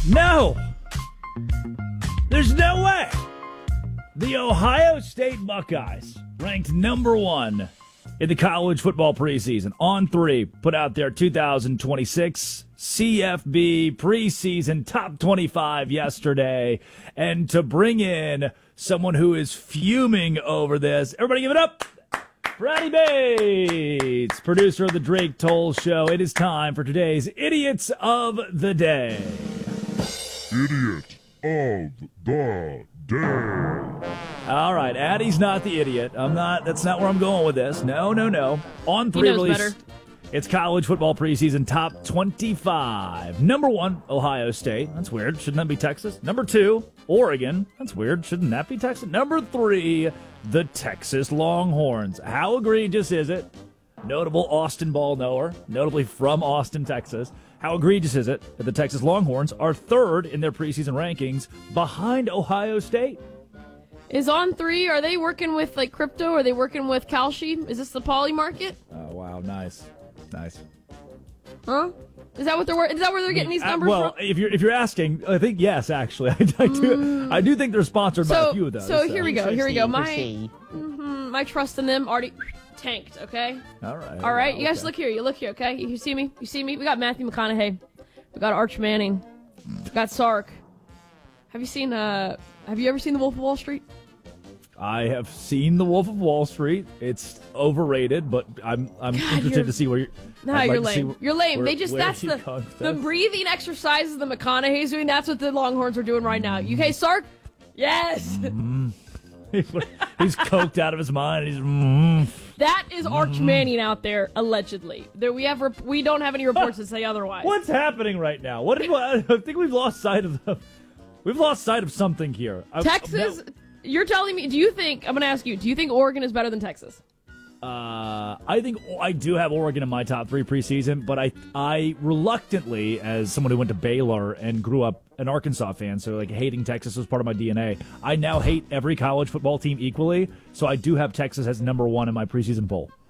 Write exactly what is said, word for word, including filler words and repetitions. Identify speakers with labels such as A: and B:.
A: No! There's no way! The Ohio State Buckeyes, ranked number one in the college football preseason, on three, put out their two thousand twenty-six C F B preseason top twenty-five yesterday. And to bring in someone who is fuming over this, everybody give it up! Brady Bates, producer of the Drake Toll Show. It is time for today's Idiots of the Day.
B: Idiot of the Day.
A: All right, Addie's not the idiot. I'm not. That's not where I'm going with this. No, no, no. On three
C: knows
A: release.
C: better.
A: It's college football preseason top twenty-five. Number one, Ohio State. That's weird. Shouldn't that be Texas? Number two, Oregon. That's weird. Shouldn't that be Texas? Number three, the Texas Longhorns. How egregious is it? Notable Austin ball knower, notably from Austin, Texas. How egregious is it that the Texas Longhorns are third in their preseason rankings behind Ohio State?
C: Is On three, are they working with like crypto? Are they working with Kalshi? Is this the poly market?
A: Oh, wow. Nice. Nice.
C: Huh? Is that what they're wor- is that where they're getting these
A: Uh,
C: numbers
A: well,
C: from?
A: if you're if you're asking, I think yes. Actually, I, I do. I do think they're sponsored by
C: So,
A: a few of those.
C: so here we go. Here we go. My
D: Interesting.
C: mhm, my trust in them already tanked. Okay.
A: All right.
C: All right. You guys
A: okay.
C: look here. You look here. Okay. You see me? You see me? We got Matthew McConaughey. We got Arch Manning. We got Sark. Have you seen? Uh, have you ever seen The Wolf of Wall Street?
A: I have seen The Wolf of Wall Street. It's overrated, but I'm I'm
C: God,
A: interested
C: you're-
A: to see where you're.
C: No,
A: I'd
C: you're
A: like to see
C: lame.
A: wh-
C: You're lame.
A: where-
C: they just
A: where
C: that's
A: you
C: the
A: come-
C: the
A: that's-
C: breathing exercises the McConaughey's doing. That's what the Longhorns are doing right now. U K Sark? Yes.
A: He's coked out of his mind. He's. Mm,
C: That is Arch Manning out there allegedly. There we have rep- we don't have any reports that say otherwise.
A: what's happening right now? What? Did, I think we've lost sight of the. We've lost sight of something here. I-
C: Texas? You're telling me? Do you think? I'm going to ask you. Do you think Oregon is better than Texas?
A: Uh, I think I do have Oregon in my top three preseason, but I I reluctantly, as someone who went to Baylor and grew up an Arkansas fan, so like hating Texas was part of my D N A. I now hate every college football team equally, so I do have Texas as number one in my preseason poll.